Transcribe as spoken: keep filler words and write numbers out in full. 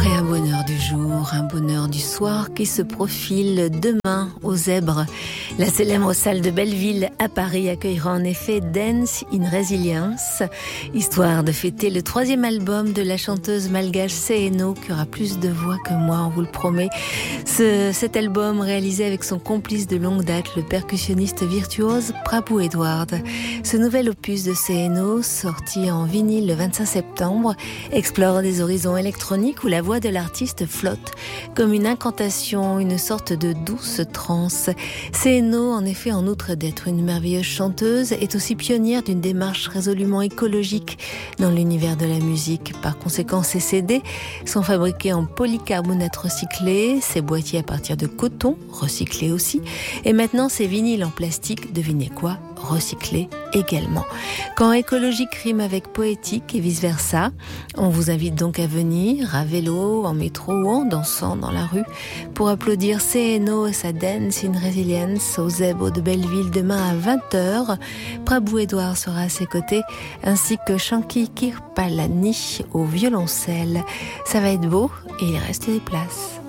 Après un bonheur du jour, un bonheur du soir qui se profile demain aux Zèbres. La célèbre salle de Belleville à Paris accueillera en effet Dance in Resilience, histoire de fêter le troisième album de la chanteuse malgache Seeno, qui aura plus de voix que moi, on vous le promet. Ce, cet album réalisé avec son complice de longue date, le percussionniste virtuose Prabhu Edward. Ce nouvel opus de Seeno, sorti en vinyle le vingt-cinq septembre, explore des horizons électroniques où la voix de l'artiste flotte comme une incantation, une sorte de douce transe. Seeno, en effet, en outre d'être une merveilleuse chanteuse, est aussi pionnière d'une démarche résolument écologique dans l'univers de la musique. Par conséquent, ses C D sont fabriqués en polycarbonate recyclé, ses boîtiers à partir de coton, recyclé aussi, et maintenant ses vinyles en plastique, devinez quoi, recyclés également. Quand écologique rime avec poétique et vice-versa, on vous invite donc à venir à vélo, en métro ou en dansant dans la rue pour applaudir Seeno et sa Dance in Resilience aux Zèbres de Belleville demain à vingt heures. Prabhu Edward sera à ses côtés, ainsi que Shanki Kirpalani au violoncelle. Ça va être beau et il reste des places.